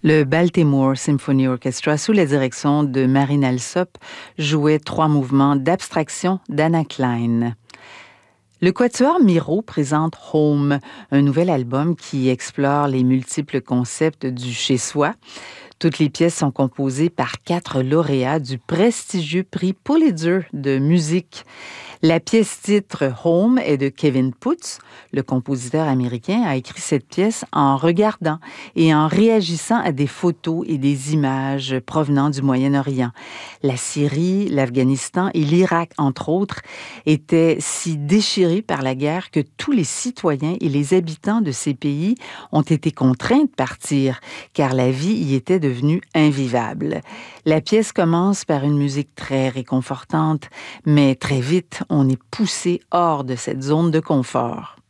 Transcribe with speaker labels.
Speaker 1: Le Baltimore Symphony Orchestra, sous la direction de Marine Alsop, jouait 3 mouvements d'abstraction d'Anna Klein. Le Quatuor Miro présente Home, un nouvel album qui explore les multiples concepts du chez-soi. Toutes les pièces sont composées par 4 lauréats du prestigieux prix Pulitzer de musique. La pièce titre Home est de Kevin Putz. Le compositeur américain a écrit cette pièce en regardant et en réagissant à des photos et des images provenant du Moyen-Orient. La Syrie, l'Afghanistan et l'Irak, entre autres, étaient si déchirés par la guerre que tous les citoyens et les habitants de ces pays ont été contraints de partir, car la vie y était devenue invivable. La pièce commence par une musique très réconfortante, mais très vite, on est poussé hors de cette zone de confort.